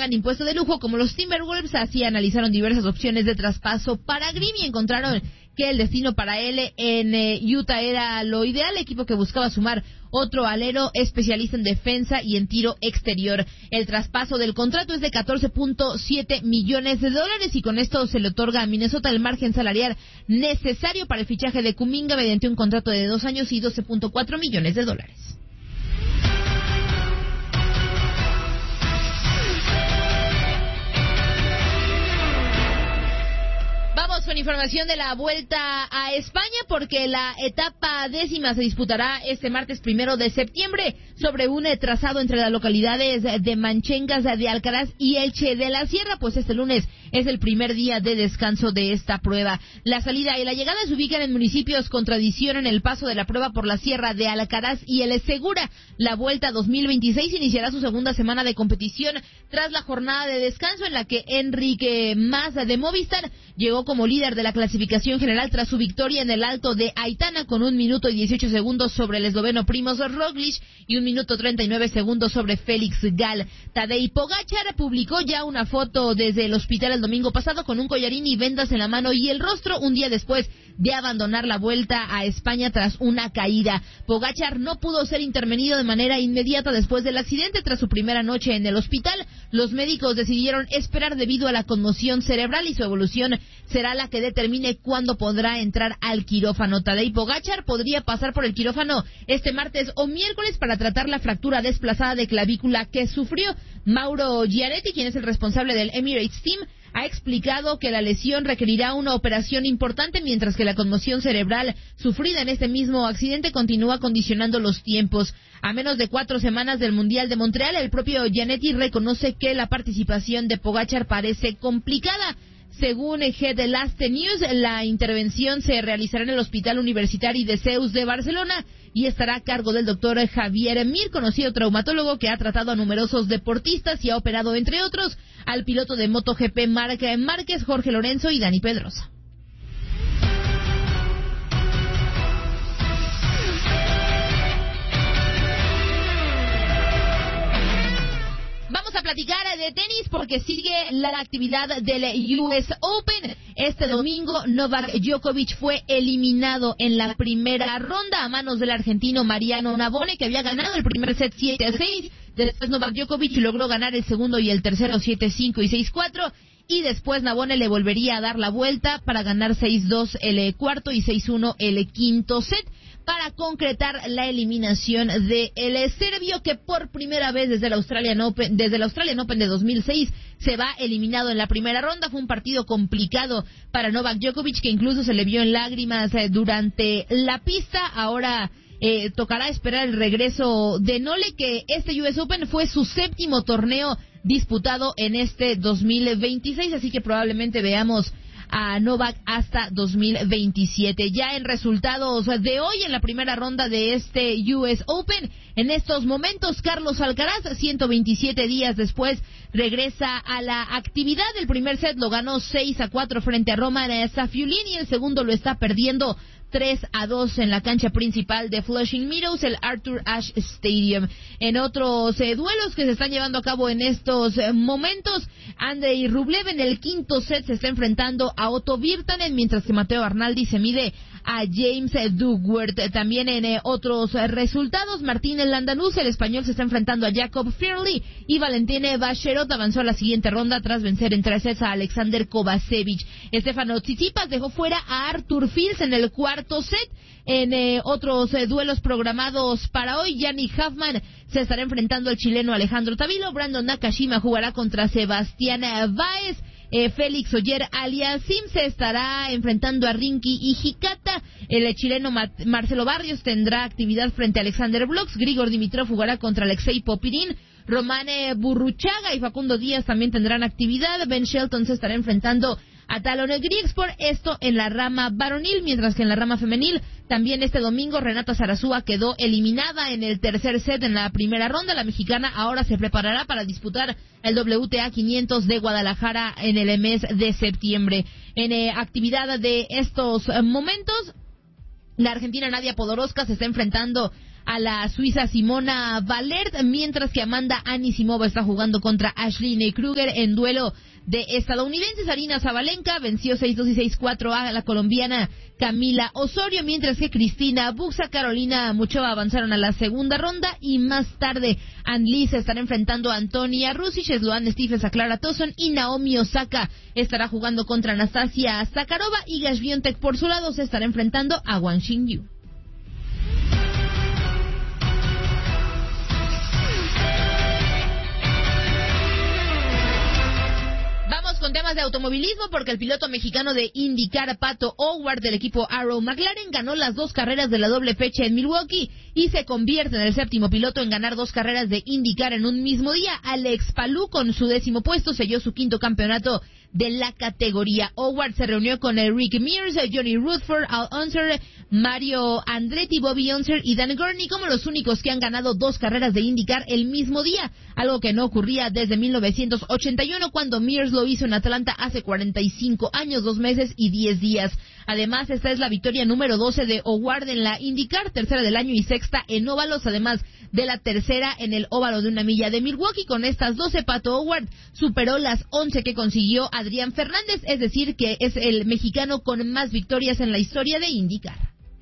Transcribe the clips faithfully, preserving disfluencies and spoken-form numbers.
pagan impuesto de lujo como los Timberwolves. Así analizaron diversas opciones de traspaso para Green y encontraron que el destino para él en eh, Utah era lo ideal, equipo que buscaba sumar otro alero especialista en defensa y en tiro exterior. El traspaso del contrato es de catorce punto siete millones de dólares y con esto se le otorga a Minnesota el margen salarial necesario para el fichaje de Kuminga mediante un contrato de dos años y doce punto cuatro millones de dólares. Vamos con información de la Vuelta a España porque la etapa décima se disputará este martes primero de septiembre sobre un trazado entre las localidades de Manchengas de Alcaraz y Elche de la Sierra, pues este lunes es el primer día de descanso de esta prueba. La salida y la llegada se ubican en municipios con tradición en el paso de la prueba por la Sierra de Alcaraz y El Segura. La Vuelta dos mil veintiséis iniciará su segunda semana de competición tras la jornada de descanso en la que Enrique Mas de Movistar llegó como líder de la clasificación general tras su victoria en el Alto de Aitana con un minuto y dieciocho segundos sobre el esloveno Primož Roglič y un minuto treinta y nueve segundos sobre Félix Gal. Tadej Pogačar publicó ya una foto desde el hospital el domingo pasado con un collarín y vendas en la mano y el rostro un día después de abandonar la Vuelta a España tras una caída. Pogačar no pudo ser intervenido de manera inmediata después del accidente tras su primera noche en el hospital. Los médicos decidieron esperar debido a la conmoción cerebral y su evolución será la que determine cuándo podrá entrar al quirófano. Tadej Pogačar podría pasar por el quirófano este martes o miércoles para tratar la fractura desplazada de clavícula que sufrió. Mauro Gianetti, quien es el responsable del Emirates Team, ha explicado que la lesión requerirá una operación importante, mientras que la conmoción cerebral sufrida en este mismo accidente continúa condicionando los tiempos. A menos de cuatro semanas del Mundial de Montreal, el propio Gianetti reconoce que la participación de Pogačar parece complicada. Según G de Last News, la intervención se realizará en el Hospital Universitario de Zeus de Barcelona y estará a cargo del doctor Javier Mir, conocido traumatólogo que ha tratado a numerosos deportistas y ha operado, entre otros, al piloto de MotoGP Marc Márquez, Jorge Lorenzo y Dani Pedrosa. Vamos a platicar de tenis porque sigue la actividad del U S Open. Este domingo Novak Djokovic fue eliminado en la primera ronda a manos del argentino Mariano Navone, que había ganado el primer set siete a seis. Después Novak Djokovic logró ganar el segundo y el tercero siete a cinco y seis a cuatro. Y después Navone le volvería a dar la vuelta para ganar seis a dos el cuarto y seis a uno el quinto set, para concretar la eliminación de el serbio, que por primera vez desde el Australian Open, desde el Australian Open de dos mil seis se va eliminado en la primera ronda. Fue un partido complicado para Novak Djokovic, que incluso se le vio en lágrimas durante la pista. Ahora eh, tocará esperar el regreso de Nole, que este U S Open fue su séptimo torneo disputado en este dos mil veintiséis, así que probablemente veamos a Novak hasta dos mil veintisiete. Ya en resultados de hoy en la primera ronda de este U S Open, en estos momentos Carlos Alcaraz, ciento veintisiete días después, regresa a la actividad. El primer set lo ganó seis a cuatro frente a Roman Safiullin y el segundo lo está perdiendo tres a dos en la cancha principal de Flushing Meadows, el Arthur Ashe Stadium. En otros eh, duelos que se están llevando a cabo en estos eh, momentos, Andrei Rublev en el quinto set se está enfrentando a Otto Virtanen, mientras que Matteo Arnaldi se mide a James Duckworth. También en eh, otros eh, resultados, Martín Landanús, el español, se está enfrentando a Jacob Fairley y Valentín Bacherot avanzó a la siguiente ronda tras vencer en tres sets a Alexander Kovacevic. Estefano Tsitsipas dejó fuera a Arthur Fils en el cuarto set. En eh, otros eh, duelos programados para hoy, Yannick Hoffman se estará enfrentando al chileno Alejandro Tavilo, Brandon Nakashima jugará contra Sebastián Báez, eh, Félix Oyer Aliassime se estará enfrentando a Rinky Hijikata, el chileno Ma- Marcelo Barrios tendrá actividad frente a Alexander Blox, Grigor Dimitrov jugará contra Alexei Popirin, Romane Burruchaga y Facundo Díaz también tendrán actividad, Ben Shelton se estará enfrentando a Talon Griegspor, esto en la rama varonil, mientras que en la rama femenil, también este domingo, Renata Zarazúa quedó eliminada en el tercer set en la primera ronda. La mexicana ahora se preparará para disputar el W T A quinientos de Guadalajara en el mes de septiembre. En eh, actividad de estos eh, momentos, la argentina Nadia Podoroska se está enfrentando a la suiza Simona Valert, mientras que Amanda Anisimova está jugando contra Ashley Kruger en duelo de estadounidenses. Arina Zabalenka venció seis dos y seis cuatro a la colombiana Camila Osorio, mientras que Cristina Buxa, Carolina Muchova avanzaron a la segunda ronda, y más tarde Ann-Lee se estará enfrentando a Antonia Rusic, Sloane Stephens a Clara Towson, y Naomi Osaka estará jugando contra Anastasia Zakharova, y Gash Biontek por su lado se estará enfrentando a Wang Xingyu. Con temas de automovilismo, porque el piloto mexicano de IndyCar, Pato O'Ward, del equipo Arrow McLaren, ganó las dos carreras de la doble fecha en Milwaukee y se convierte en el séptimo piloto en ganar dos carreras de IndyCar en un mismo día. Alex Palou, con su décimo puesto, selló su quinto campeonato de la categoría. Howard se reunió con Rick Mears, Johnny Rutherford, Al Unser, Mario Andretti, Bobby Unser y Dan Gurney como los únicos que han ganado dos carreras de IndyCar el mismo día, algo que no ocurría desde mil novecientos ochenta y uno, cuando Mears lo hizo en Atlanta hace cuarenta y cinco años, dos meses y diez días. Además, esta es la victoria número doce de Howard en la IndyCar, tercera del año y sexta en óvalos, además de la tercera en el óvalo de una milla de Milwaukee. Con estas doce, Pato Howard superó las once que consiguió Adrián Fernández, es decir, que es el mexicano con más victorias en la historia de IndyCar.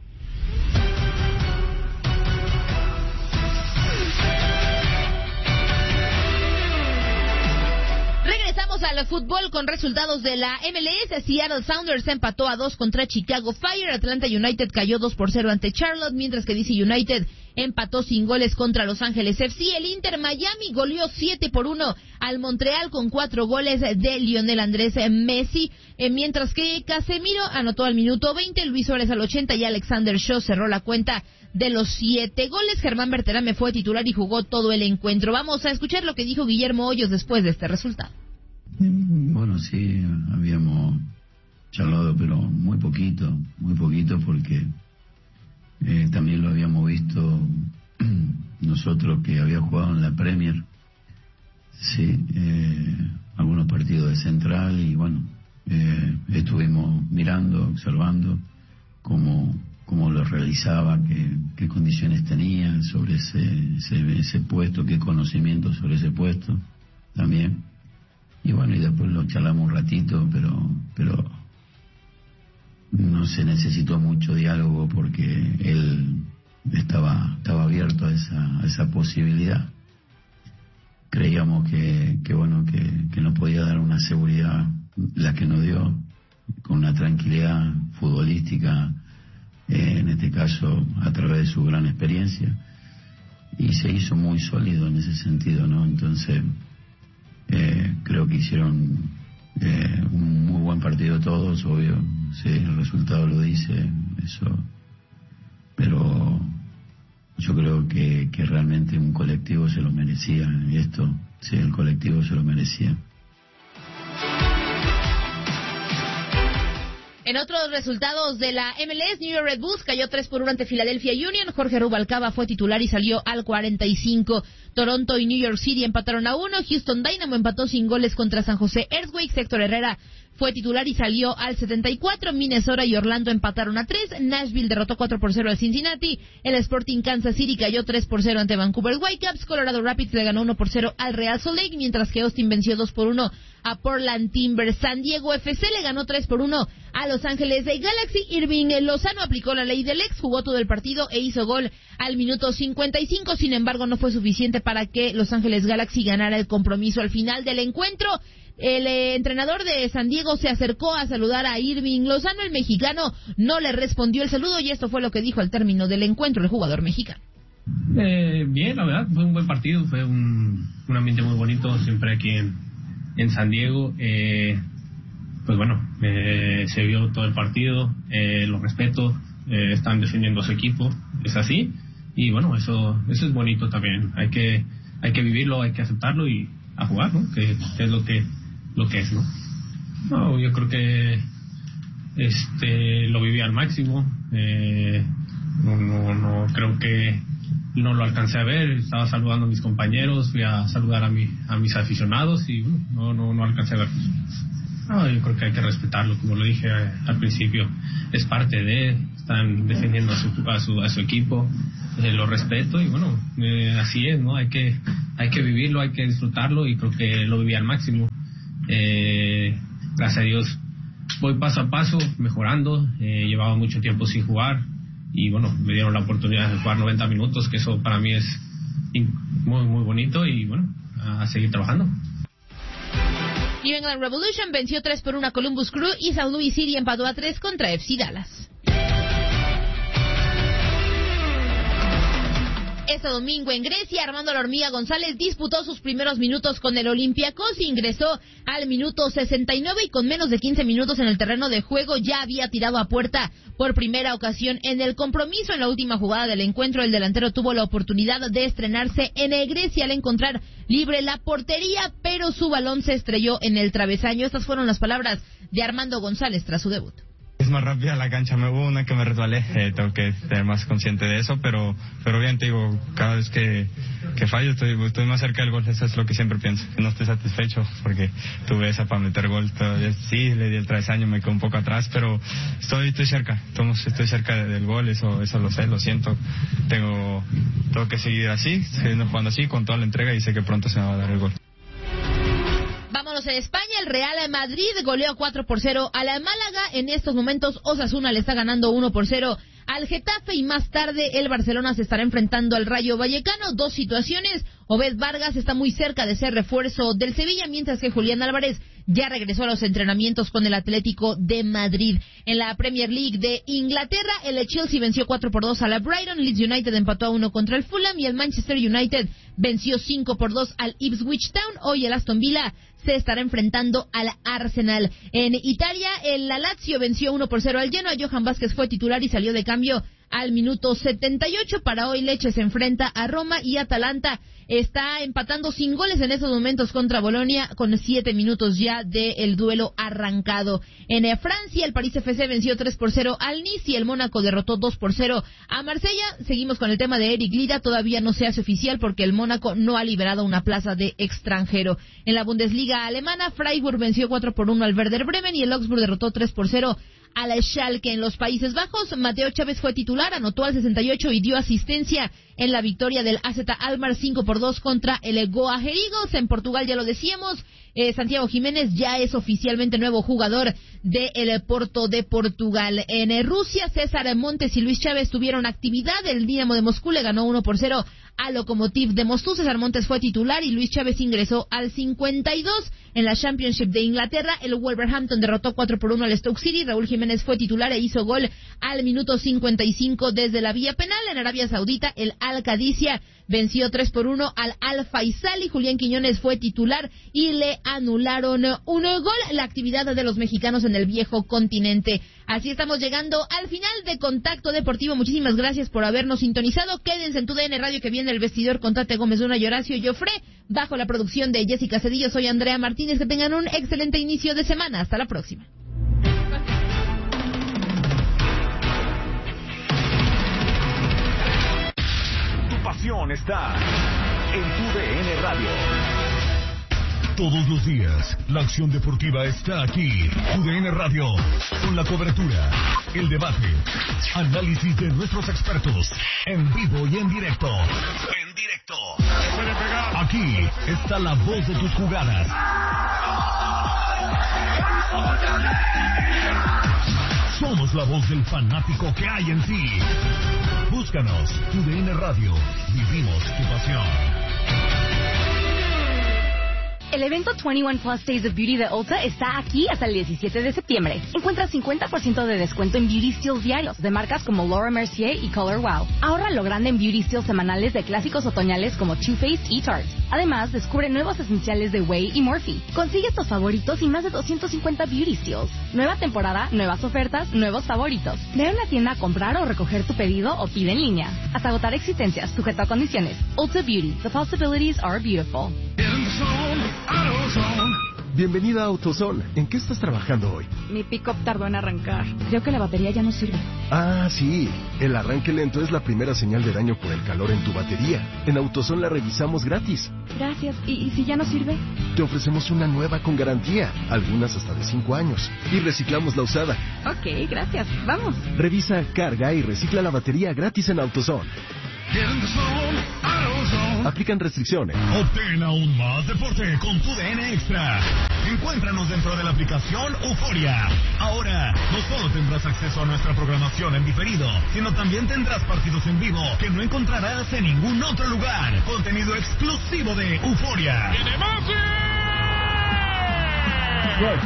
Regresamos al fútbol con resultados de la M L S. Seattle Sounders empató a dos contra Chicago Fire. Atlanta United cayó dos por cero ante Charlotte, mientras que D C United empató sin goles contra Los Ángeles F C. El Inter Miami goleó siete por uno al Montreal con cuatro goles de Lionel Andrés Messi, eh, mientras que Casemiro anotó al minuto veinte, Luis Suárez al ochenta y Alexander Shaw cerró la cuenta de los siete goles. Germán Berterame fue titular y jugó todo el encuentro. Vamos a escuchar lo que dijo Guillermo Hoyos después de este resultado. Bueno, sí, habíamos charlado, pero muy poquito, muy poquito, porque eh, también lo habíamos visto nosotros que había jugado en la Premier, sí, eh, algunos partidos de Central, y bueno, eh, estuvimos mirando, observando cómo, cómo lo realizaba, qué, qué condiciones tenía sobre ese, ese, ese puesto, qué conocimiento sobre ese puesto también. Y bueno, y después lo charlamos un ratito, pero pero no se necesitó mucho diálogo porque él estaba estaba abierto a esa a esa posibilidad. Creíamos que, que bueno, que, que nos podía dar una seguridad, la que nos dio, con una tranquilidad futbolística, eh, en este caso a través de su gran experiencia, y se hizo muy sólido en ese sentido, ¿no? Entonces Eh, creo que hicieron eh, un muy buen partido todos, obvio, sí, el resultado lo dice eso, pero yo creo que, que realmente un colectivo se lo merecía, y esto, sí, el colectivo se lo merecía. En otros resultados de la M L S, New York Red Bulls cayó tres por uno ante Philadelphia Union. Jorge Rubalcaba fue titular y salió al cuarenta y cinco. Toronto y New York City empataron a uno. Houston Dynamo empató sin goles contra San José Earthquakes. Héctor Herrera fue titular y salió al setenta y cuatro. Minnesota y Orlando empataron a tres. Nashville derrotó cuatro por cero al Cincinnati. El Sporting Kansas City cayó tres por cero ante Vancouver Whitecaps. Colorado Rapids le ganó uno por cero al Real Salt Lake, mientras que Austin venció dos por uno a Portland Timbers. San Diego F C le ganó tres por uno a Los Ángeles Galaxy. Irving Lozano aplicó la ley del ex, jugó todo el partido e hizo gol al minuto cincuenta y cinco. Sin embargo, no fue suficiente para que Los Ángeles Galaxy ganara el compromiso. Al final del encuentro, el eh, entrenador de San Diego se acercó a saludar a Irving Lozano. El mexicano no le respondió el saludo, y esto fue lo que dijo al término del encuentro el jugador mexicano. Eh, bien, la verdad, fue un buen partido, fue un, un ambiente muy bonito siempre aquí en, en San Diego. Eh, pues bueno, eh, se vio todo el partido, eh, lo respeto, eh, están defendiendo a su equipo, es así, y bueno, eso eso es bonito también. Hay que hay que vivirlo, hay que aceptarlo y a jugar, ¿no? Que, que es lo que lo que es, ¿no? No, yo creo que este lo viví al máximo. Eh, no, no, no creo que no lo alcancé a ver. Estaba saludando a mis compañeros, fui a saludar a mi a mis aficionados y bueno, no no no alcancé a ver. No, yo creo que hay que respetarlo, como lo dije al principio, es parte de, están defendiendo a su, a su, a su equipo, eh, lo respeto y bueno, eh, así es, ¿no? Hay que, hay que vivirlo, hay que disfrutarlo y creo que lo viví al máximo. Eh, gracias a Dios voy paso a paso mejorando, eh, llevaba mucho tiempo sin jugar y bueno, me dieron la oportunidad de jugar noventa minutos, que eso para mí es muy, muy bonito y bueno, a seguir trabajando. New England Revolution venció tres por uno a Columbus Crew y Saint Louis City empató a tres contra F C Dallas. Este domingo en Grecia, Armando La Hormiga González disputó sus primeros minutos con el Olympiacos, ingresó al minuto sesenta y nueve y con menos de quince minutos en el terreno de juego ya había tirado a puerta por primera ocasión en el compromiso. En la última jugada del encuentro, el delantero tuvo la oportunidad de estrenarse en Grecia al encontrar libre la portería, pero su balón se estrelló en el travesaño. Estas fueron las palabras de Armando González tras su debut. Es más rápida la cancha, me hubo una que me resbalé, eh, tengo que ser más consciente de eso, pero pero bien, te digo, cada vez que, que fallo estoy, estoy más cerca del gol, eso es lo que siempre pienso, que no estoy satisfecho porque tuve esa para meter gol, todavía, sí, le di el travesaño, me quedé un poco atrás, pero estoy estoy cerca, estamos, estoy cerca del gol, eso eso lo sé, lo siento, tengo, tengo que seguir así, siguiendo jugando así, con toda la entrega y sé que pronto se me va a dar el gol. Vámonos en España, el Real Madrid goleó cuatro por cero a la Málaga. En estos momentos Osasuna le está ganando uno por cero al Getafe y más tarde el Barcelona se estará enfrentando al Rayo Vallecano. Dos situaciones, Obed Vargas está muy cerca de ser refuerzo del Sevilla, mientras que Julián Álvarez ya regresó a los entrenamientos con el Atlético de Madrid. En la Premier League de Inglaterra, el Chelsea venció cuatro por dos a la Brighton, Leeds United empató a uno contra el Fulham y el Manchester United venció cinco por dos al Ipswich Town. Hoy el Aston Villa se estará enfrentando al Arsenal. En Italia, el Lazio venció uno por cero al Genoa. Johan Vázquez fue titular y salió de cambio al minuto setenta y ocho. Para hoy Lecce se enfrenta a Roma y Atalanta está empatando sin goles en estos momentos contra Bolonia con siete minutos ya del duelo arrancado. En Francia, el París F C venció tres por cero al Nice y el Mónaco derrotó dos por cero a Marsella. Seguimos con el tema de Eric Lira, todavía no se hace oficial porque el Mónaco no ha liberado una plaza de extranjero. En la Bundesliga alemana, Freiburg venció cuatro por uno al Werder Bremen y el Augsburg derrotó tres por cero a la Schalke. En los Países Bajos, Mateo Chávez fue titular, anotó al sesenta y ocho y dio asistencia en la victoria del A Z Alkmaar cinco por dos contra el Goa Gerigos. En Portugal, ya lo decíamos, eh, Santiago Jiménez ya es oficialmente nuevo jugador del Porto de Portugal. En eh, Rusia, César Montes y Luis Chávez tuvieron actividad. El Dinamo de Moscú le ganó uno por cero a Lokomotiv de Moscú. César Montes fue titular y Luis Chávez ingresó al cincuenta y dos. En la Championship de Inglaterra, el Wolverhampton derrotó cuatro por uno al Stoke City. Raúl Jiménez fue titular e hizo gol al minuto cincuenta y cinco desde la vía penal. En Arabia Saudita, el Al Qadisiyah venció tres por uno al Al Faisal y Julián Quiñones fue titular y le anularon un gol. La actividad de los mexicanos en el viejo continente. Así estamos llegando al final de Contacto Deportivo. Muchísimas gracias por habernos sintonizado. Quédense en tu D N Radio, que viene El Vestidor con Tate Gómez, Luna y Horacio Joffre, bajo la producción de Jessica Cedillo. Soy Andrea Martínez. Que tengan un excelente inicio de semana. Hasta la próxima. Tu pasión está en tu D N Radio. Todos los días, la acción deportiva está aquí. Tu D N Radio, con la cobertura, el debate, análisis de nuestros expertos, en vivo y en directo. En directo. Aquí está la voz de tus jugadas. Somos la voz del fanático que hay en ti. Búscanos, Tu D N Radio. Vivimos tu pasión. El evento veintiuno Plus Days of Beauty de Ulta está aquí hasta el diecisiete de septiembre. Encuentra cincuenta por ciento de descuento en Beauty Steals diarios de marcas como Laura Mercier y Color Wow. Ahorra lo grande en Beauty Steals semanales de clásicos otoñales como Too Faced y Tarte. Además, descubre nuevos esenciales de Way y Morphe. Consigue tus favoritos y más de doscientos cincuenta Beauty Steals. Nueva temporada, nuevas ofertas, nuevos favoritos. Ve a una tienda a comprar o recoger tu pedido o pide en línea. Hasta agotar existencias, sujeto a condiciones. Ulta Beauty. The possibilities are beautiful. Bienvenida a AutoZone. ¿En qué estás trabajando hoy? Mi pick-up tardó en arrancar. Creo que la batería ya no sirve. Ah, sí. El arranque lento es la primera señal de daño por el calor en tu batería. En AutoZone la revisamos gratis. Gracias. ¿Y, y si ya no sirve? Te ofrecemos una nueva con garantía, algunas hasta de cinco años. Y reciclamos la usada. Ok, gracias. Vamos. Revisa, carga y recicla la batería gratis en AutoZone. Aplican restricciones. Obtén aún más deporte con tu D N Extra. Encuéntranos dentro de la aplicación Euforia. Ahora, no solo tendrás acceso a nuestra programación en diferido, sino también tendrás partidos en vivo que no encontrarás en ningún otro lugar. Contenido exclusivo de Euforia. ¡Tiene Messi! ¡Gol!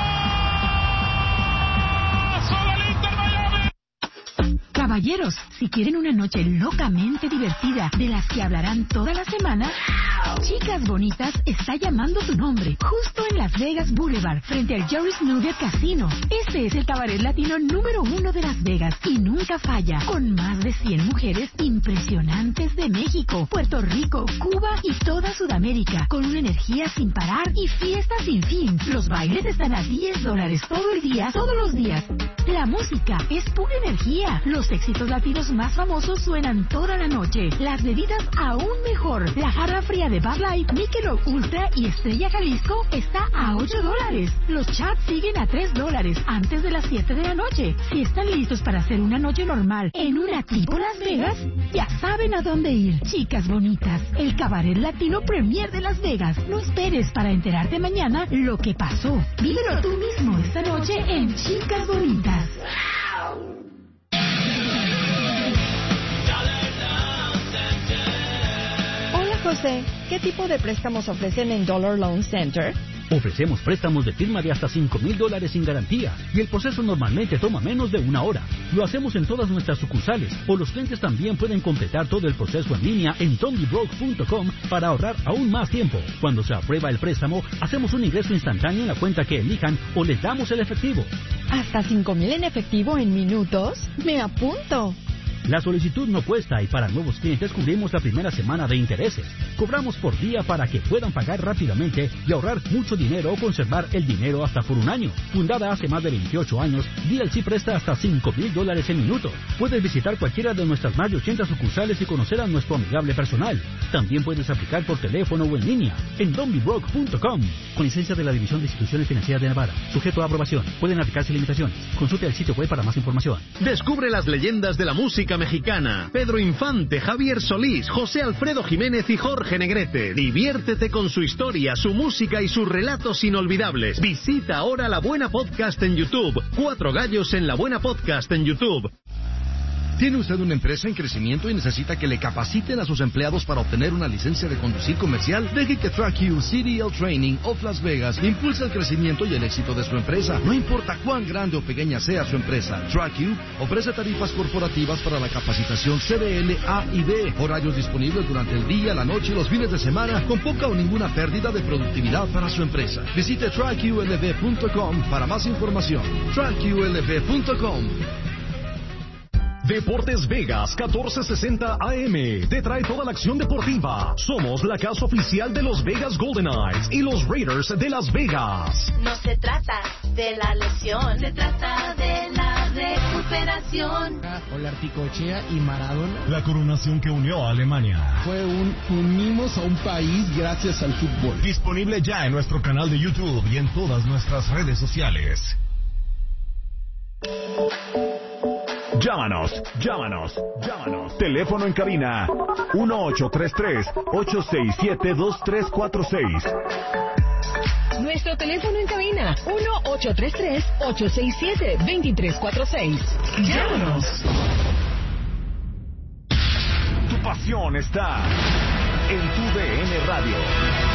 Caballeros, si quieren una noche locamente divertida, de las que hablarán toda la semana, Chicas Bonitas está llamando tu nombre, justo en Las Vegas Boulevard, frente al Jerry's Nugget Casino. Este es el cabaret latino número uno de Las Vegas y nunca falla, con más de cien mujeres impresionantes de México, Puerto Rico, Cuba y toda Sudamérica, con una energía sin parar y fiesta sin fin. Los bailes están a diez dólares todo el día, todos los días. La música es pura energía. Los éxitos latinos más famosos suenan toda la noche. Las bebidas aún mejor. La jarra fría de Bud Light, Michelob Ultra y Estrella Jalisco está a ocho dólares. Los chats siguen a tres dólares antes de las siete de la noche. Si están listos para hacer una noche normal en una tipo Las Vegas, ya saben a dónde ir. Chicas Bonitas, el cabaret latino premier de Las Vegas. No esperes para enterarte mañana lo que pasó. Vívelo tú mismo esta noche en Chicas Bonitas. Hola José, ¿qué tipo de préstamos ofrecen en Dollar Loan Center? Ofrecemos préstamos de firma de hasta cinco mil dólares sin garantía y el proceso normalmente toma menos de una hora. Lo hacemos en todas nuestras sucursales o los clientes también pueden completar todo el proceso en línea en dondybroke punto com para ahorrar aún más tiempo. Cuando se aprueba el préstamo, hacemos un ingreso instantáneo en la cuenta que elijan o les damos el efectivo. ¿Hasta cinco mil en efectivo en minutos? ¡Me apunto! La solicitud no cuesta y para nuevos clientes cubrimos la primera semana de intereses. Cobramos por día para que puedan pagar rápidamente y ahorrar mucho dinero o conservar el dinero hasta por un año. Fundada hace más de veintiocho años, D L C presta hasta cinco mil dólares en minutos. Puedes visitar cualquiera de nuestras más de ochenta sucursales y conocer a nuestro amigable personal. También puedes aplicar por teléfono o en línea en dondybroke punto com. Con licencia de la División de Instituciones Financieras de Nevada. Sujeto a aprobación. Pueden aplicarse limitaciones. Consulte el sitio web para más información. Descubre las leyendas de la música mexicana. Pedro Infante, Javier Solís, José Alfredo Jiménez y Jorge Negrete. Diviértete con su historia, su música y sus relatos inolvidables. Visita ahora La Buena Podcast en YouTube. Cuatro Gallos en La Buena Podcast en YouTube. ¿Tiene usted una empresa en crecimiento y necesita que le capaciten a sus empleados para obtener una licencia de conducir comercial? Deje que TrackU C D L Training of Las Vegas impulse el crecimiento y el éxito de su empresa. No importa cuán grande o pequeña sea su empresa, TrackU ofrece tarifas corporativas para la capacitación C D L, A y D. Horarios disponibles durante el día, la noche y los fines de semana con poca o ninguna pérdida de productividad para su empresa. Visite track U L V punto com para más información. track U L V punto com. Deportes Vegas catorce sesenta A M te trae toda la acción deportiva. Somos la casa oficial de los Vegas Golden Knights y los Raiders de Las Vegas. No se trata de la lesión, se trata de la recuperación. Hola Articochea y Maradona. La coronación que unió a Alemania. Fue un unimos a un país gracias al fútbol. Disponible ya en nuestro canal de YouTube y en todas nuestras redes sociales. Llámanos, llámanos, llámanos. Teléfono en cabina uno ocho tres tres, ocho seis siete, dos tres cuatro seis. Nuestro teléfono en cabina uno ocho tres tres, ocho seis siete, dos tres cuatro seis. Llámanos. Tu pasión está en tu D N Radio.